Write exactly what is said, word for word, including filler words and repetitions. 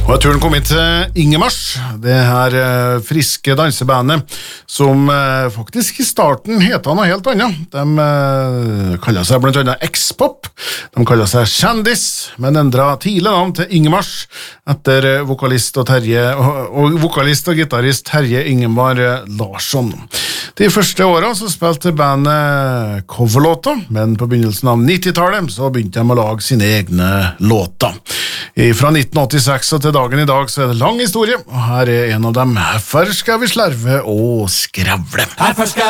Og turen kom hit til Ingemars, det her eh, friske dansebandet, som eh, faktisk i starten heter noe helt annet. De eh, kaller seg blant annet X-Pop, de kaller seg Kjendis, men endret tidlig navn til Ingemars, etter eh, vokalist og, Terje, og, og vokalist og gitarist Terje Ingemar eh, Larsson. De første årene så spilte bandet coverlåter, men på begynnelsen av nittitallet så begynte de å lage sine egne låter. Fra nitten åttiseks og til dagen i dag så er det lang historie, og her er en av dem. Herfor skal vi slarve og skravle. Herfor skal